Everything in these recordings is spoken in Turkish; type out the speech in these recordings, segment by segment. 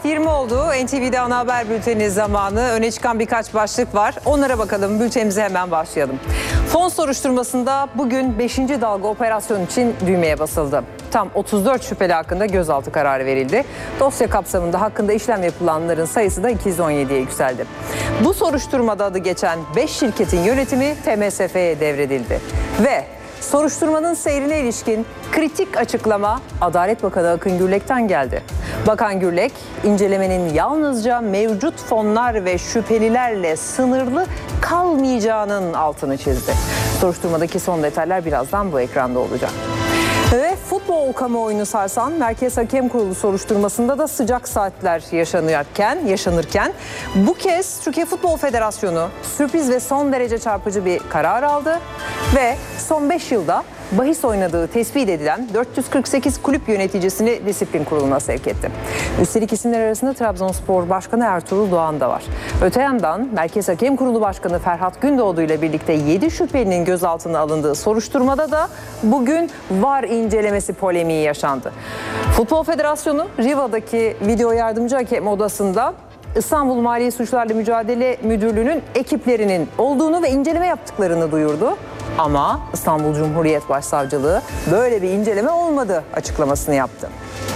20 oldu. NTV'de ana haber bülteni zamanı. Öne çıkan birkaç başlık var. Onlara bakalım. Bültenimize hemen başlayalım. Fon soruşturmasında bugün 5. dalga operasyon için düğmeye basıldı. Tam 34 şüpheli hakkında gözaltı kararı verildi. Dosya kapsamında hakkında işlem yapılanların sayısı da 217'ye yükseldi. Bu soruşturmada adı geçen 5 şirketin yönetimi TMSF'ye devredildi. Ve soruşturmanın seyrine ilişkin kritik açıklama Adalet Bakanı Akın Gürlek'ten geldi. Bakan Gürlek, incelemenin yalnızca mevcut fonlar ve şüphelilerle sınırlı kalmayacağının altını çizdi. Soruşturmadaki son detaylar birazdan bu ekranda olacak. Ve futbol kamuoyunu sarsan Merkez Hakem Kurulu soruşturmasında da sıcak saatler yaşanırken bu kez Türkiye Futbol Federasyonu sürpriz ve son derece çarpıcı bir karar aldı ve son 5 yılda bahis oynadığı tespit edilen 448 kulüp yöneticisini disiplin kuruluna sevk etti. Üstelik isimler arasında Trabzonspor Başkanı Ertuğrul Doğan da var. Öte yandan Merkez Hakem Kurulu Başkanı Ferhat Gündoğdu ile birlikte 7 şüphelinin gözaltına alındığı soruşturmada da bugün VAR incelemesi polemiği yaşandı. Futbol Federasyonu Riva'daki video yardımcı hakem odasında İstanbul Mali Suçlarla Mücadele Müdürlüğü'nün ekiplerinin olduğunu ve inceleme yaptıklarını duyurdu. Ama İstanbul Cumhuriyet Başsavcılığı böyle bir inceleme olmadı açıklamasını yaptı.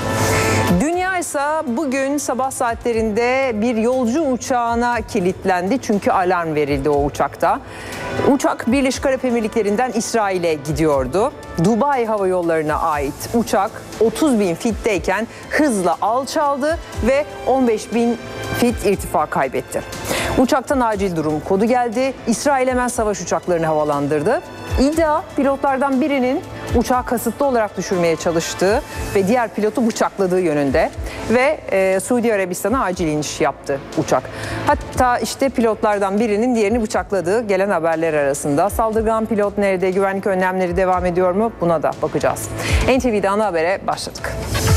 Dünya ise bugün sabah saatlerinde bir yolcu uçağına kilitlendi çünkü alarm verildi o uçakta. Uçak Birleşik Arap Emirlikleri'nden İsrail'e gidiyordu. Dubai Hava Yolları'na ait uçak 30.000 fitteyken hızla alçaldı ve 15.000 fit irtifa kaybetti. Uçaktan acil durum kodu geldi. İsrail hemen savaş uçaklarını havalandırdı. İddia pilotlardan birinin uçağı kasıtlı olarak düşürmeye çalıştığı ve diğer pilotu bıçakladığı yönünde ve Suudi Arabistan'a acil iniş yaptı uçak. Hatta işte pilotlardan birinin diğerini bıçakladığı gelen haberler arasında. Saldırgan pilot nerede? Güvenlik önlemleri devam ediyor mu? Buna da bakacağız. NTV'de ana habere başladık.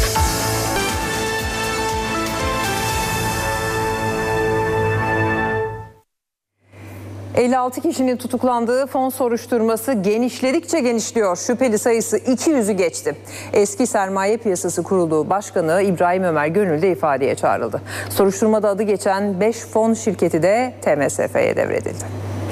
...56 kişinin tutuklandığı fon soruşturması genişledikçe genişliyor. Şüpheli sayısı 200'ü geçti. Eski Sermaye Piyasası Kurulu Başkanı İbrahim Ömer Gönül de ifadeye çağrıldı. Soruşturmada adı geçen 5 fon şirketi de TMSF'ye devredildi.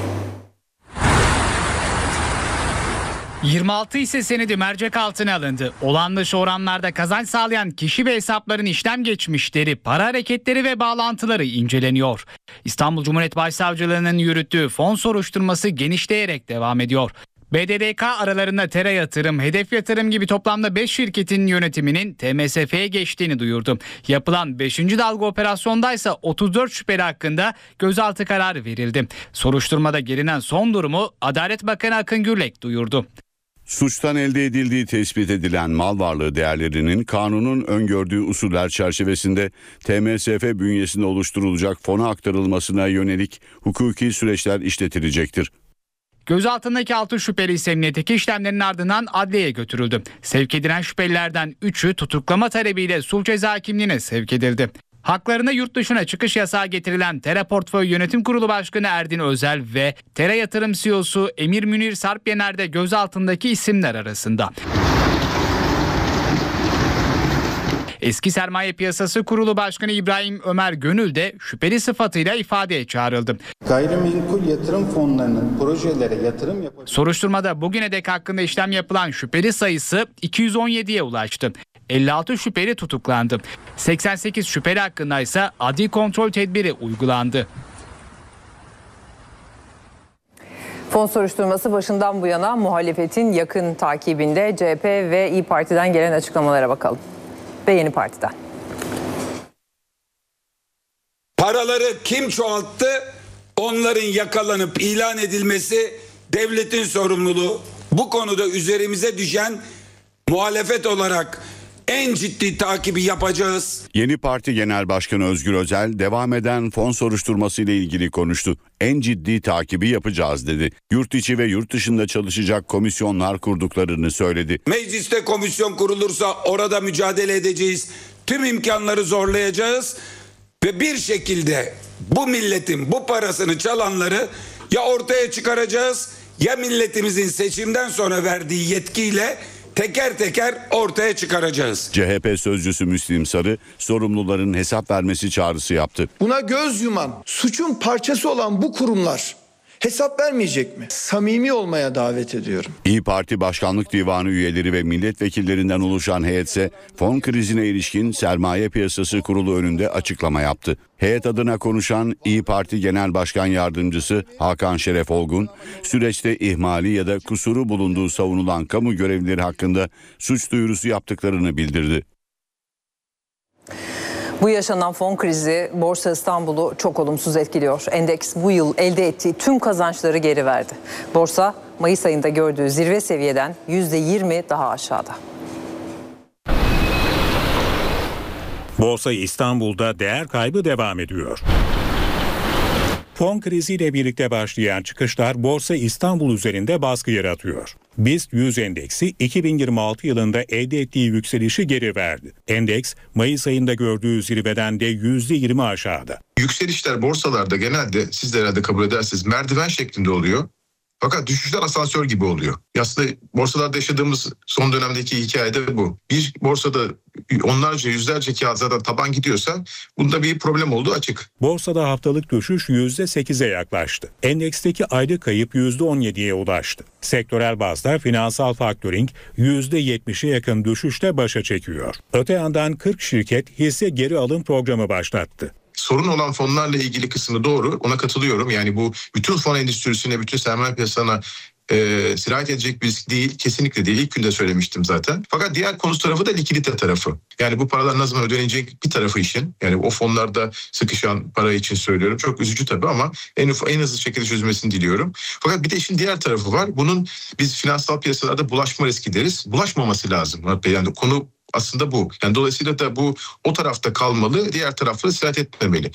26 hisse senedi mercek altına alındı. Olağan dışı oranlarda kazanç sağlayan kişi ve hesapların işlem geçmişleri, para hareketleri ve bağlantıları inceleniyor. İstanbul Cumhuriyet Başsavcılığı'nın yürüttüğü fon soruşturması genişleyerek devam ediyor. BDDK aralarında Tera Yatırım, Hedef Yatırım gibi toplamda 5 şirketin yönetiminin TMSF'ye geçtiğini duyurdu. Yapılan 5. dalga operasyondaysa 34 şüpheli hakkında gözaltı kararı verildi. Soruşturmada gelinen son durumu Adalet Bakanı Akın Gürlek duyurdu. Suçtan elde edildiği tespit edilen mal varlığı değerlerinin kanunun öngördüğü usuller çerçevesinde TMSF bünyesinde oluşturulacak fona aktarılmasına yönelik hukuki süreçler işletilecektir. Gözaltındaki 6 şüpheli ise emniyetteki işlemlerin ardından adliyeye götürüldü. Sevk edilen şüphelilerden 3'ü tutuklama talebiyle sulh ceza hakimliğine sevk edildi. Haklarına yurt dışına çıkış yasağı getirilen Tera Portföy Yönetim Kurulu Başkanı Erdin Özel ve Tera Yatırım CEO'su Emir Münir Sarpyener de gözaltındaki isimler arasında. Eski Sermaye Piyasası Kurulu Başkanı İbrahim Ömer Gönül de şüpheli sıfatıyla ifadeye çağrıldı. Gayrimenkul yatırım fonlarının projelere yatırım Soruşturmada bugüne dek hakkında işlem yapılan şüpheli sayısı 217'ye ulaştı. 56 şüpheli tutuklandı. 88 şüpheli hakkında ise adli kontrol tedbiri uygulandı. Fon soruşturması başından bu yana muhalefetin yakın takibinde. CHP ve İYİ Parti'den gelen açıklamalara bakalım. Ve Yeni Parti'den. Paraları kim çoğalttı? Onların yakalanıp ilan edilmesi devletin sorumluluğu. Bu konuda üzerimize düşen muhalefet olarak en ciddi takibi yapacağız. Yeni Parti Genel Başkanı Özgür Özel devam eden fon soruşturması ile ilgili konuştu. En ciddi takibi yapacağız dedi. Yurt içi ve yurt dışında çalışacak komisyonlar kurduklarını söyledi. Mecliste komisyon kurulursa orada mücadele edeceğiz. Tüm imkanları zorlayacağız ve bir şekilde bu milletin bu parasını çalanları ya ortaya çıkaracağız ya milletimizin seçimden sonra verdiği yetkiyle teker teker ortaya çıkaracağız. CHP sözcüsü Müslim Sarı sorumluların hesap vermesi çağrısı yaptı. Buna göz yuman, suçun parçası olan bu kurumlar hesap vermeyecek mi? Samimi olmaya davet ediyorum. İYİ Parti Başkanlık Divanı üyeleri ve milletvekillerinden oluşan heyet ise fon krizine ilişkin Sermaye Piyasası Kurulu önünde açıklama yaptı. Heyet adına konuşan İYİ Parti Genel Başkan Yardımcısı Hakan Şeref Olgun, süreçte ihmali ya da kusuru bulunduğu savunulan kamu görevlileri hakkında suç duyurusu yaptıklarını bildirdi. Bu yaşanan fon krizi Borsa İstanbul'u çok olumsuz etkiliyor. Endeks bu yıl elde ettiği tüm kazançları geri verdi. Borsa Mayıs ayında gördüğü zirve seviyeden %20 daha aşağıda. Borsa İstanbul'da değer kaybı devam ediyor. Fon kriziyle birlikte başlayan çıkışlar Borsa İstanbul üzerinde baskı yaratıyor. BIST 100 endeksi 2026 yılında elde ettiği yükselişi geri verdi. Endeks Mayıs ayında gördüğü zirveden de %20 aşağıda. Yükselişler borsalarda genelde siz de herhalde kabul edersiniz merdiven şeklinde oluyor. Fakat düşüşler asansör gibi oluyor. Aslında borsalarda yaşadığımız son dönemdeki hikayede bu. Bir borsada onlarca yüzlerce kağıt zaten taban gidiyorsa bunda bir problem olduğu açık. Borsada haftalık düşüş %8'e yaklaştı. Endeksteki aylık kayıp %17'ye ulaştı. Sektörel bazda finansal faktörink %70'e yakın düşüşle başa çekiyor. Öte yandan 40 şirket hisse geri alım programı başlattı. Sorun olan fonlarla ilgili kısmı doğru, ona katılıyorum. Yani bu bütün fon endüstrisine, bütün sermaye piyasasına sirayet edecek bir risk değil, kesinlikle değil. İlk günde söylemiştim zaten. Fakat diğer konu tarafı da likidite tarafı. Yani bu paralar ne zaman ödenecek bir tarafı işin. Yani o fonlarda sıkışan para için söylüyorum. Çok üzücü tabii ama en hızlı şekilde çözülmesini diliyorum. Fakat bir de işin diğer tarafı var. Bunun biz finansal piyasalarda bulaşma riski deriz. Bulaşmaması lazım. Yani konu aslında bu. Yani dolayısıyla da bu o tarafta kalmalı, diğer tarafla sirayet etmemeli.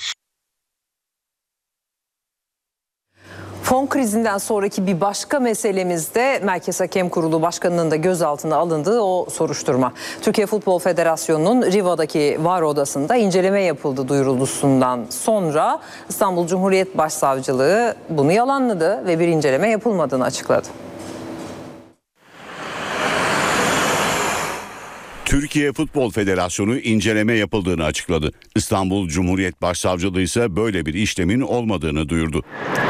Fon krizinden sonraki bir başka meselemiz de Merkez Hakem Kurulu Başkanı'nın da gözaltına alındığı o soruşturma. Türkiye Futbol Federasyonu'nun Riva'daki var odasında inceleme yapıldı duyurulduğundan sonra İstanbul Cumhuriyet Başsavcılığı bunu yalanladı ve bir inceleme yapılmadığını açıkladı. Türkiye Futbol Federasyonu inceleme yapıldığını açıkladı. İstanbul Cumhuriyet Başsavcılığı ise böyle bir işlemin olmadığını duyurdu.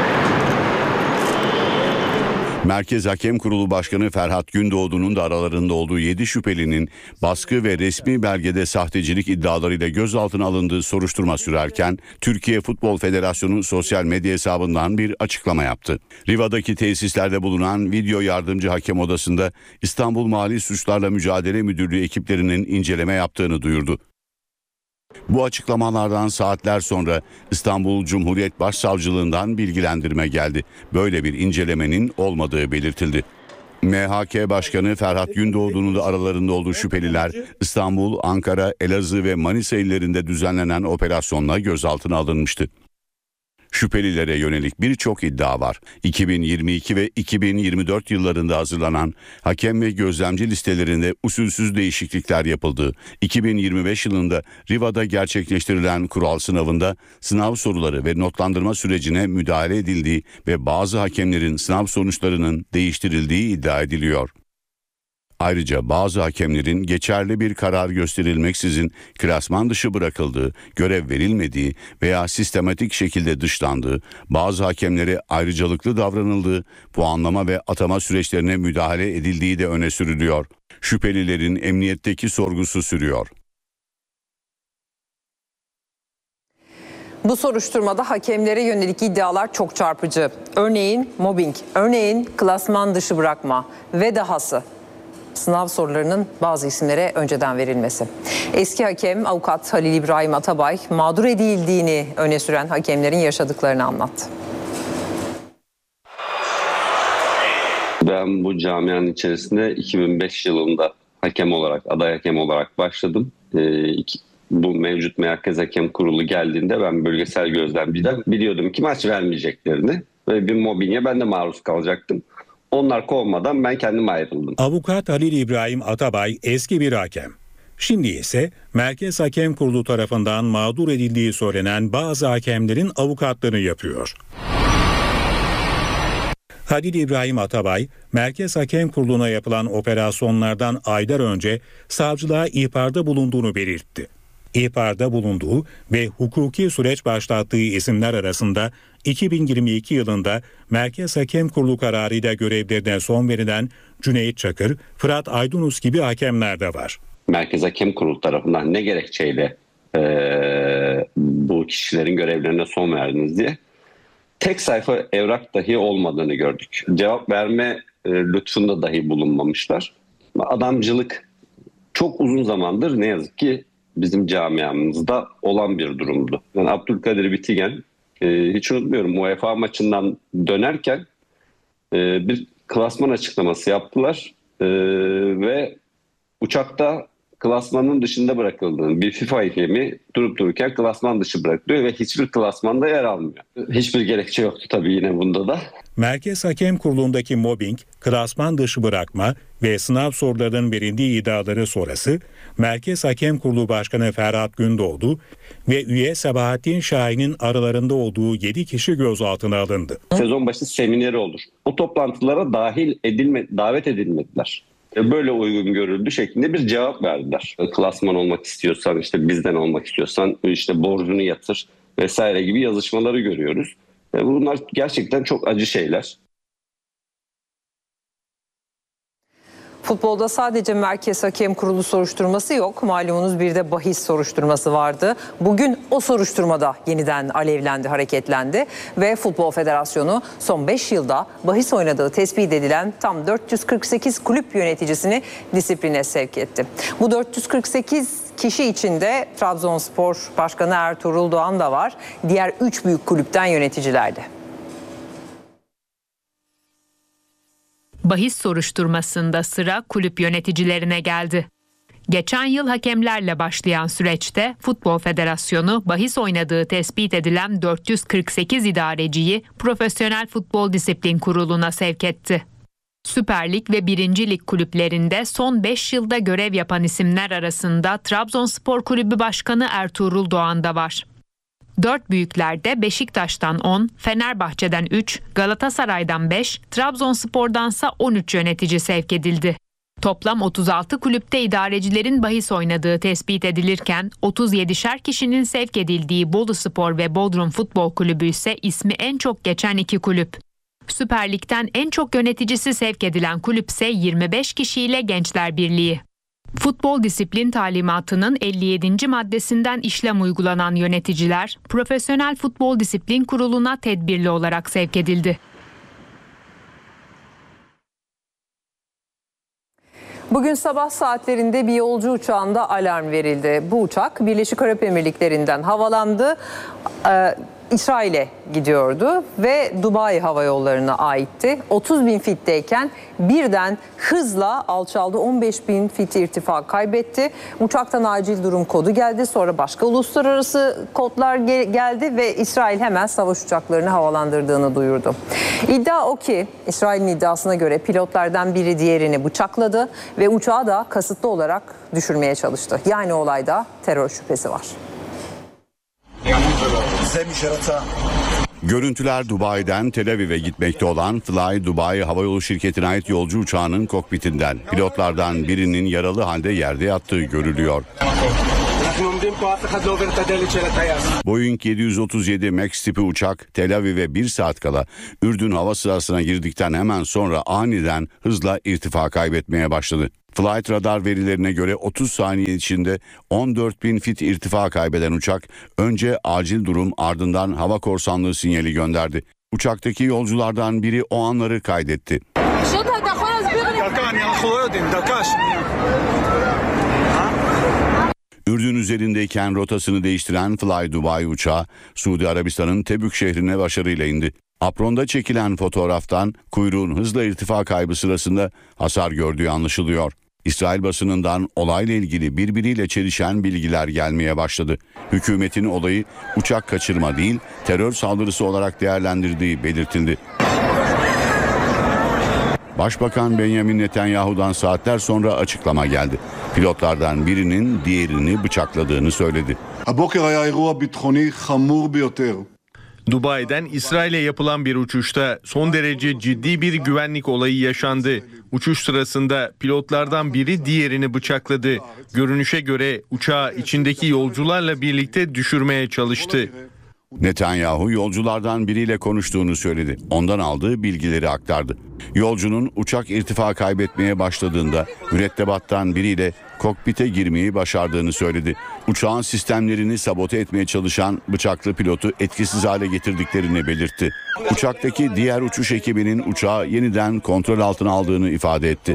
Merkez Hakem Kurulu Başkanı Ferhat Gündoğdu'nun da aralarında olduğu 7 şüphelinin baskı ve resmi belgede sahtecilik iddialarıyla gözaltına alındığı soruşturma sürerken Türkiye Futbol Federasyonu sosyal medya hesabından bir açıklama yaptı. Riva'daki tesislerde bulunan video yardımcı hakem odasında İstanbul Mali Suçlarla Mücadele Müdürlüğü ekiplerinin inceleme yaptığını duyurdu. Bu açıklamalardan saatler sonra İstanbul Cumhuriyet Başsavcılığından bilgilendirme geldi. Böyle bir incelemenin olmadığı belirtildi. MHK Başkanı Ferhat Gündoğdu'nun da aralarında olduğu şüpheliler İstanbul, Ankara, Elazığ ve Manisa illerinde düzenlenen operasyonla gözaltına alınmıştı. Şüphelilere yönelik birçok iddia var. 2022 ve 2024 yıllarında hazırlanan hakem ve gözlemci listelerinde usulsüz değişiklikler yapıldığı, 2025 yılında Riva'da gerçekleştirilen kural sınavında sınav soruları ve notlandırma sürecine müdahale edildiği ve bazı hakemlerin sınav sonuçlarının değiştirildiği iddia ediliyor. Ayrıca bazı hakemlerin geçerli bir karar gösterilmeksizin klasman dışı bırakıldığı, görev verilmediği veya sistematik şekilde dışlandığı, bazı hakemlere ayrıcalıklı davranıldığı, puanlama ve atama süreçlerine müdahale edildiği de öne sürülüyor. Şüphelilerin emniyetteki sorgusu sürüyor. Bu soruşturmada hakemlere yönelik iddialar çok çarpıcı. Örneğin mobbing, örneğin klasman dışı bırakma ve dahası sınav sorularının bazı isimlere önceden verilmesi. Eski hakem avukat Halil İbrahim Atabay mağdur edildiğini öne süren hakemlerin yaşadıklarını anlattı. Ben bu camianın içerisinde 2005 yılında hakem olarak, aday hakem olarak başladım. Bu mevcut Merkez Hakem Kurulu geldiğinde ben bölgesel gözlemciden biliyordum ki maç vermeyeceklerini ve bir mobbinge ben de maruz kalacaktım. Onlar kovmadan ben kendim ayrıldım. Avukat Halil İbrahim Atabay eski bir hakem. Şimdi ise Merkez Hakem Kurulu tarafından mağdur edildiği söylenen bazı hakemlerin avukatlığını yapıyor. Halil İbrahim Atabay, Merkez Hakem Kurulu'na yapılan operasyonlardan aylar önce savcılığa ihbarda bulunduğunu belirtti. İhbarda bulunduğu ve hukuki süreç başlattığı isimler arasında 2022 yılında Merkez Hakem Kurulu kararıyla görevlerine son verilen Cüneyt Çakır, Fırat Aydınus gibi hakemler de var. Merkez Hakem Kurulu tarafından ne gerekçeyle bu kişilerin görevlerine son verdiniz diye tek sayfa evrak dahi olmadığını gördük. Cevap verme lütfunda dahi bulunmamışlar. Adamcılık çok uzun zamandır ne yazık ki bizim camiamızda olan bir durumdu. Yani Abdülkadir Bitigen, hiç unutmuyorum, UEFA maçından dönerken bir klasman açıklaması yaptılar ve uçakta klasmanın dışında bırakıldığını, bir FIFA hakemi durup dururken klasman dışı bırakılıyor ve hiçbir klasmanda yer almıyor. Hiçbir gerekçe yoktu tabii yine bunda da. Merkez Hakem Kurulu'ndaki mobbing, klasman dışı bırakma ve sınav sorularının verildiği iddiaları sonrası Merkez Hakem Kurulu Başkanı Ferhat Gündoğdu ve üye Sabahattin Şahin'in aralarında olduğu 7 kişi gözaltına alındı. Sezon başı semineri olur. O toplantılara davet edilmediler. Böyle uygun görüldü şeklinde bir cevap verdiler. Klasman olmak istiyorsan, işte bizden olmak istiyorsan işte borcunu yatır vesaire gibi yazışmaları görüyoruz. Bunlar gerçekten çok acı şeyler. Futbolda sadece Merkez Hakem Kurulu soruşturması yok. Malumunuz bir de bahis soruşturması vardı. Bugün o soruşturmada yeniden alevlendi, hareketlendi ve Futbol Federasyonu son 5 yılda bahis oynadığı tespit edilen tam 448 kulüp yöneticisini disipline sevk etti. Bu 448 kişi içinde Trabzonspor Başkanı Ertuğrul Doğan da var. Diğer 3 büyük kulüpten yöneticiler de. Bahis soruşturmasında sıra kulüp yöneticilerine geldi. Geçen yıl hakemlerle başlayan süreçte Futbol Federasyonu bahis oynadığı tespit edilen 448 idareciyi Profesyonel Futbol Disiplin Kurulu'na sevk etti. Süper Lig ve 1. Lig kulüplerinde son 5 yılda görev yapan isimler arasında Trabzonspor Kulübü Başkanı Ertuğrul Doğan da var. 4 büyüklerde Beşiktaş'tan 10, Fenerbahçe'den 3, Galatasaray'dan 5, Trabzonspor'dansa 13 yönetici sevk edildi. Toplam 36 kulüpte idarecilerin bahis oynadığı tespit edilirken 37'şer kişinin sevk edildiği Boluspor ve Bodrum Futbol Kulübü ise ismi en çok geçen 2 kulüp. Süper Lig'den en çok yöneticisi sevk edilen kulüp ise 25 kişiyle Gençler Birliği. Futbol disiplin talimatının 57. maddesinden işlem uygulanan yöneticiler Profesyonel Futbol Disiplin Kurulu'na tedbirli olarak sevk edildi. Bugün sabah saatlerinde bir yolcu uçağında alarm verildi. Bu uçak Birleşik Arap Emirlikleri'nden havalandı. İsrail'e gidiyordu ve Dubai Hava Yolları'na aitti. 30.000 fitteyken birden hızla alçaldı. 15.000 fit irtifa kaybetti. Uçaktan acil durum kodu geldi. Sonra başka uluslararası kodlar geldi ve İsrail hemen savaş uçaklarını havalandırdığını duyurdu. İddia o ki İsrail'in iddiasına göre pilotlardan biri diğerini bıçakladı ve uçağı da kasıtlı olarak düşürmeye çalıştı. Yani olayda terör şüphesi var. Görüntüler Dubai'den Tel Aviv'e gitmekte olan Fly Dubai Havayolu Şirketi'ne ait yolcu uçağının kokpitinden. Pilotlardan birinin yaralı halde yerde yattığı görülüyor. Boeing 737 MAX tipi uçak Tel Aviv'e 1 saat kala Ürdün hava sahasına girdikten hemen sonra aniden hızla irtifa kaybetmeye başladı. Flight radar verilerine göre 30 saniye içinde 14.000 fit irtifa kaybeden uçak önce acil durum ardından hava korsanlığı sinyali gönderdi. Uçaktaki yolculardan biri o anları kaydetti. Ürdün üzerindeyken rotasını değiştiren Fly Dubai uçağı Suudi Arabistan'ın Tebük şehrine başarıyla indi. Apronda çekilen fotoğraftan kuyruğun hızla irtifa kaybı sırasında hasar gördüğü anlaşılıyor. İsrail basınından olayla ilgili birbiriyle çelişen bilgiler gelmeye başladı. Hükümetin olayı uçak kaçırma değil, terör saldırısı olarak değerlendirdiği belirtildi. Başbakan Benjamin Netanyahu'dan saatler sonra açıklama geldi. Pilotlardan birinin diğerini bıçakladığını söyledi. Dubai'den İsrail'e yapılan bir uçuşta son derece ciddi bir güvenlik olayı yaşandı. Uçuş sırasında pilotlardan biri diğerini bıçakladı. Görünüşe göre uçağı içindeki yolcularla birlikte düşürmeye çalıştı. Netanyahu yolculardan biriyle konuştuğunu söyledi. Ondan aldığı bilgileri aktardı. Yolcunun uçak irtifa kaybetmeye başladığında mürettebattan biriyle kokpite girmeyi başardığını söyledi. Uçağın sistemlerini sabote etmeye çalışan bıçaklı pilotu etkisiz hale getirdiklerini belirtti. Uçaktaki diğer uçuş ekibinin uçağı yeniden kontrol altına aldığını ifade etti.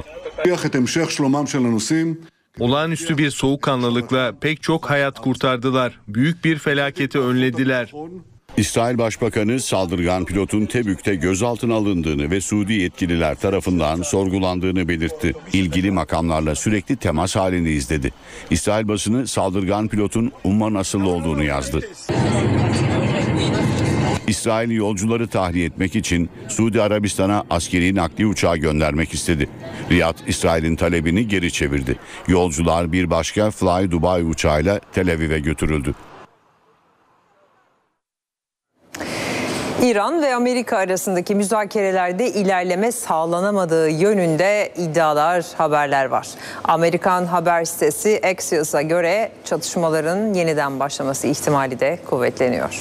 Olağanüstü bir soğukkanlılıkla pek çok hayat kurtardılar. Büyük bir felaketi önlediler. İsrail Başbakanı saldırgan pilotun Tebük'te gözaltına alındığını ve Suudi yetkililer tarafından sorgulandığını belirtti. İlgili makamlarla sürekli temas halindeyiz dedi. İsrail basını saldırgan pilotun Umman asıllı olduğunu yazdı. İsrail yolcuları tahliye etmek için Suudi Arabistan'a askeri nakliye uçağı göndermek istedi. Riyad, İsrail'in talebini geri çevirdi. Yolcular bir başka Fly Dubai uçağıyla Tel Aviv'e götürüldü. İran ve Amerika arasındaki müzakerelerde ilerleme sağlanamadığı yönünde iddialar, haberler var. Amerikan haber sitesi Axios'a göre çatışmaların yeniden başlaması ihtimali de kuvvetleniyor.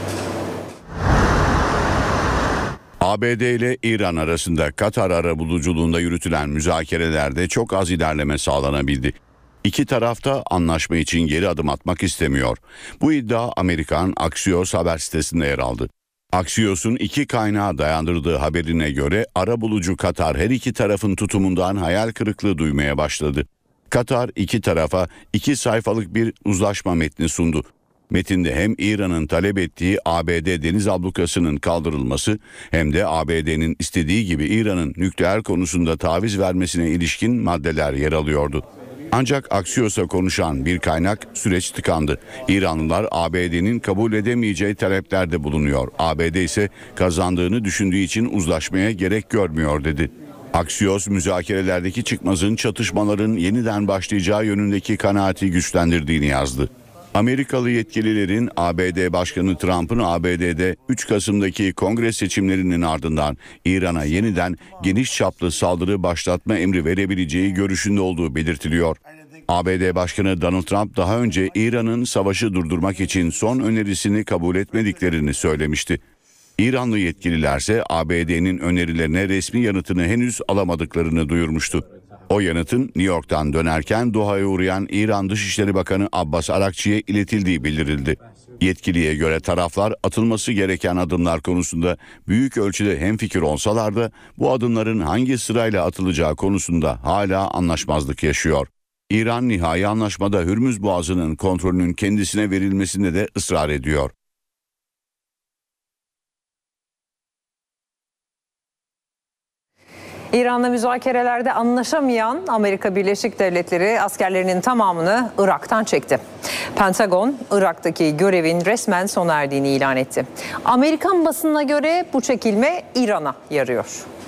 ABD ile İran arasında Katar arabuluculuğunda yürütülen müzakerelerde çok az ilerleme sağlanabildi. İki taraf da anlaşma için geri adım atmak istemiyor. Bu iddia Amerikan Axios haber sitesinde yer aldı. Axios'un iki kaynağa dayandırdığı haberine göre arabulucu Katar her iki tarafın tutumundan hayal kırıklığı duymaya başladı. Katar iki tarafa 2 sayfalık bir uzlaşma metni sundu. Metinde hem İran'ın talep ettiği ABD deniz ablukasının kaldırılması hem de ABD'nin istediği gibi İran'ın nükleer konusunda taviz vermesine ilişkin maddeler yer alıyordu. Ancak Axios'a konuşan bir kaynak süreç tıkandı. İranlılar ABD'nin kabul edemeyeceği taleplerde bulunuyor. ABD ise kazandığını düşündüğü için uzlaşmaya gerek görmüyor dedi. Axios müzakerelerdeki çıkmazın çatışmaların yeniden başlayacağı yönündeki kanaati güçlendirdiğini yazdı. Amerikalı yetkililerin ABD Başkanı Trump'ın ABD'de 3 Kasım'daki kongre seçimlerinin ardından İran'a yeniden geniş çaplı saldırı başlatma emri verebileceği görüşünde olduğu belirtiliyor. ABD Başkanı Donald Trump daha önce İran'ın savaşı durdurmak için son önerisini kabul etmediklerini söylemişti. İranlı yetkililerse ABD'nin önerilerine resmi yanıtını henüz alamadıklarını duyurmuştu. O yanıtın New York'tan dönerken Doha'ya uğrayan İran Dışişleri Bakanı Abbas Arakçı'ya iletildiği bildirildi. Yetkiliye göre taraflar atılması gereken adımlar konusunda büyük ölçüde hemfikir olsalar da bu adımların hangi sırayla atılacağı konusunda hala anlaşmazlık yaşıyor. İran nihai anlaşmada Hürmüz Boğazı'nın kontrolünün kendisine verilmesinde de ısrar ediyor. İran'la müzakerelerde anlaşamayan Amerika Birleşik Devletleri askerlerinin tamamını Irak'tan çekti. Pentagon, Irak'taki görevin resmen sona erdiğini ilan etti. Amerikan basınına göre bu çekilme İran'a yarıyor.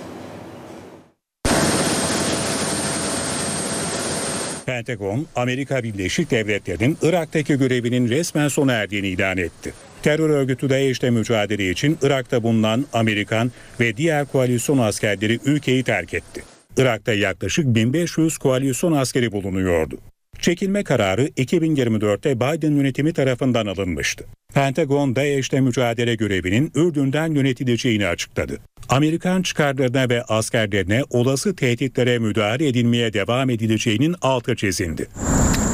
Pentagon, Amerika Birleşik Devletleri'nin Irak'taki görevinin resmen sona erdiğini ilan etti. Terör örgütü DAEŞ'le mücadele için Irak'ta bulunan Amerikan ve diğer koalisyon askerleri ülkeyi terk etti. Irak'ta yaklaşık 1500 koalisyon askeri bulunuyordu. Çekilme kararı 2024'te Biden yönetimi tarafından alınmıştı. Pentagon, DAEŞ'le mücadele görevinin Ürdün'den yönetileceğini açıkladı. Amerikan çıkarlarına ve askerlerine olası tehditlere müdahale edilmeye devam edileceğinin altı çizildi.